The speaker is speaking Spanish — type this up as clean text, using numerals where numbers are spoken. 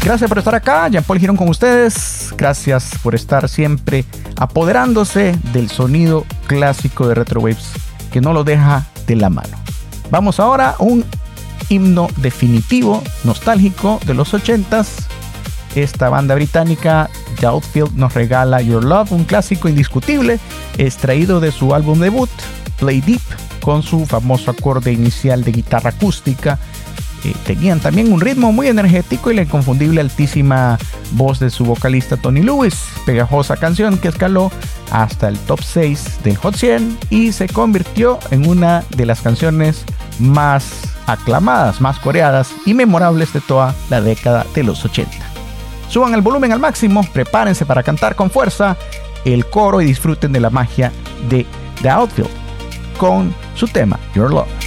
Gracias por estar acá, Jean-Paul Girón con ustedes. Gracias por estar siempre apoderándose del sonido clásico de Retrowaves que no lo deja de la mano. Vamos ahora a un himno definitivo, nostálgico de los 80s. Esta banda británica, The Outfield, nos regala Your Love, un clásico indiscutible extraído de su álbum debut, Play Deep, con su famoso acorde inicial de guitarra acústica. Tenían también un ritmo muy energético y la inconfundible altísima voz de su vocalista Tony Lewis. Pegajosa canción que escaló hasta el top 6 del Hot 100 y se convirtió en una de las canciones más aclamadas, más coreadas y memorables de toda la década de los 80. Suban el volumen al máximo, prepárense para cantar con fuerza el coro y disfruten de la magia de The Outfield con su tema Your Love.